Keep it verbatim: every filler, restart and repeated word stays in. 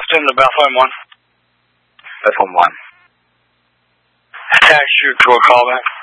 Austin to Bethlehem one. Bethlehem one. Attach you to a callback.